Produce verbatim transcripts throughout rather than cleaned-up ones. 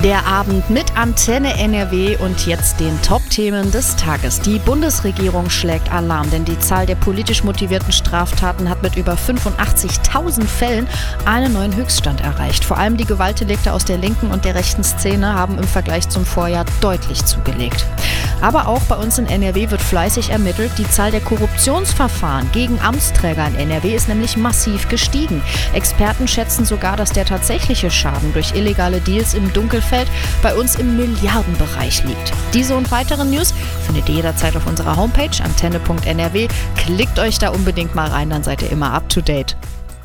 Der Abend mit Antenne N R W und jetzt den Top-Themen des Tages. Die Bundesregierung schlägt Alarm, denn die Zahl der politisch motivierten Straftaten hat mit über fünfundachtzigtausend Fällen einen neuen Höchststand erreicht. Vor allem die Gewaltdelikte aus der linken und der rechten Szene haben im Vergleich zum Vorjahr deutlich zugelegt. Aber auch bei uns in N R W wird fleißig ermittelt. Die Zahl der Korruptionsverfahren gegen Amtsträger in N R W ist nämlich massiv gestiegen. Experten schätzen sogar, dass der tatsächliche Schaden durch illegale Deals im Dunkelfeld bei uns im Milliardenbereich liegt. Diese und weitere News findet ihr jederzeit auf unserer Homepage antenne punkt n r w. Klickt euch da unbedingt mal rein, dann seid ihr immer up to date.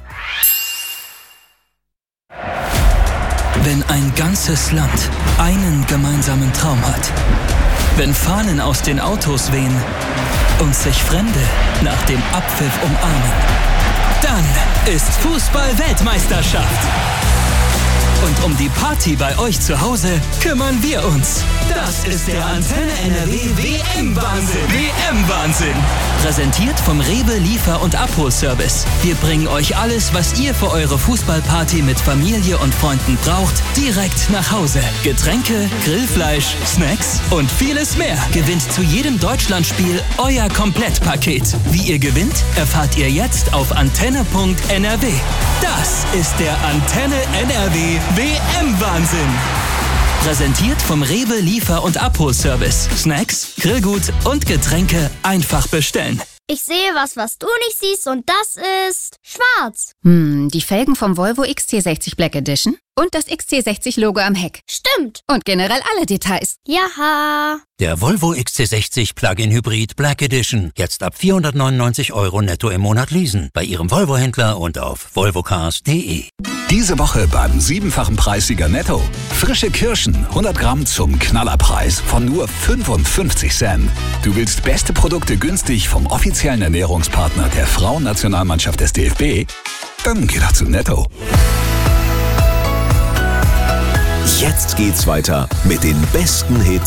Wenn ein ganzes Land einen gemeinsamen Traum hat, wenn Fahnen aus den Autos wehen und sich Fremde nach dem Abpfiff umarmen, dann ist Fußball-Weltmeisterschaft. Und um die Party bei euch zu Hause kümmern wir uns. Das ist der Antenne N R W W M-Wahnsinn. W M-Wahnsinn. Präsentiert vom Rewe Liefer- und Abholservice. Wir bringen euch alles, was ihr für eure Fußballparty mit Familie und Freunden braucht, direkt nach Hause. Getränke, Grillfleisch, Snacks und vieles mehr. Gewinnt zu jedem Deutschlandspiel euer Komplettpaket. Wie ihr gewinnt, erfahrt ihr jetzt auf antenne punkt n r w. Das ist der Antenne N R W W M-Wahnsinn. Präsentiert vom Rewe Liefer- und Abholservice. Snacks, Grillgut und Getränke einfach bestellen. Ich sehe was, was du nicht siehst, und das ist schwarz. Hm, die Felgen vom Volvo X C sechzig Black Edition und das X C sechzig Logo am Heck. Stimmt. Und generell alle Details. Jaha. Der Volvo X C sechzig Plug-in Hybrid Black Edition. Jetzt ab vierhundertneunundneunzig Euro netto im Monat leasen. Bei Ihrem Volvo-Händler und auf volvocars punkt de. Diese Woche beim siebenfachen Preissieger Netto. Frische Kirschen, hundert Gramm zum Knallerpreis von nur fünfundfünfzig Cent. Du willst beste Produkte günstig vom offiziellen Ernährungspartner der Frauennationalmannschaft des D F B? Dann geh doch zu Netto. Jetzt geht's weiter mit den besten Hits